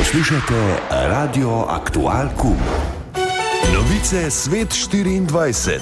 Poslušajte Radio Aktual Kum. Novice Svet 24.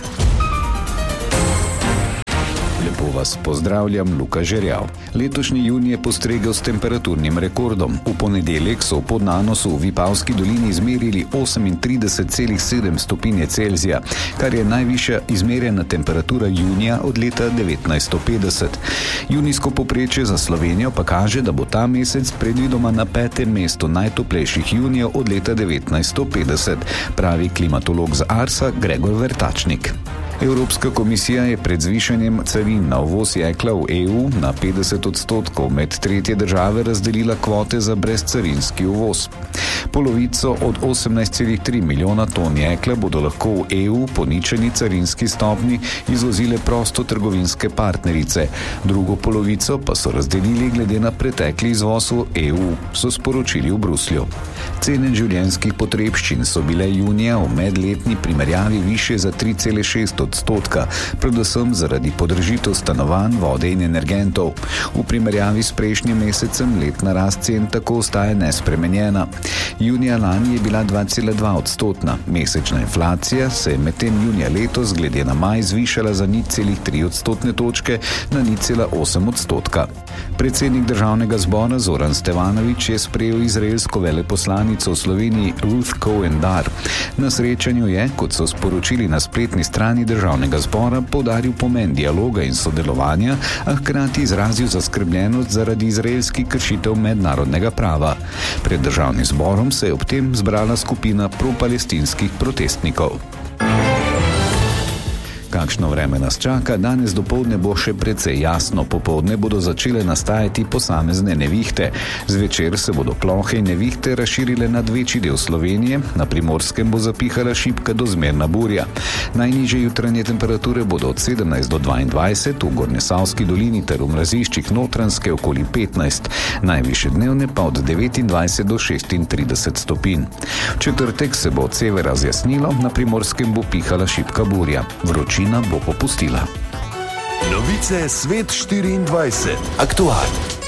Lepo vas pozdravljam, Luka Žerjav. Letošnji junij je postregel s temperaturnim rekordom. V ponedeljek so v Podnanosu v Vipavski dolini izmerili 38,7 stopinje Celzija, kar je najvišja izmerjena temperatura junija od leta 1950. Junijsko povprečje za Slovenijo pa kaže, da bo ta mesec predvidoma na 5. mestu najtoplejših junijev od leta 1950, pravi klimatolog z Arsa Gregor Vertačnik. Evropska komisija je pred zvišanjem carin na uvoz jekla v EU na 50% med tretje države razdelila kvote za brezcarinski uvoz. Polovico od 18,3 milijona ton jekla bodo lahko v EU po ničelni carinski stopnji izvozile prostotrgovinske partnerice, drugo polovico pa so razdelili glede na pretekli izvoz v EU, so sporočili v Bruslju. Cene življenjskih potrebščin so bile junija v medletni primerjavi višje za 3,6%, predvsem zaradi podražitev stanovanj, vode in energentov. V primerjavi s prejšnjim mesecem letna rast cen tako ostaja nespremenjena. Junija lani je bila 2,2%. Mesečna inflacija se je medtem junija letos glede na maj zvišala za 0,3 odstotne točke na 0,8%. Predsednik državnega zbora Zoran Stevanović je sprejel izraelsko veleposlanico v Sloveniji Ruth Cohen Dar. Na srečanju je, kot so sporočili na spletni strani državnega zbora, poudaril pomen dialoga in sodelovanja, a hkrati izrazil zaskrbljenost zaradi izraelskih kršitev mednarodnega prava. Pred državnim zborom se je ob tem zbrala skupina propalestinskih protestnikov. Kakšno vreme nas čaka? Danes dopoldne bo še precej jasno, popoldne bodo začele nastajati posamezne nevihte. Zvečer se bodo plohe in nevihte razširile nad večji del Slovenije, na Primorskem bo zapihala šibka do zmerna burja. Najnižje jutranje temperature bodo od 17 do 22, v Gornjesavski dolini ter v mraziščih Notranjske okoli 15, najvišje dnevne pa od 29 do 36 stopinj. V četrtek se bo od severa zjasnilo, na Primorskem bo pihala šibka burja. Vročina bo popustila. Novice Svet 24. Aktual.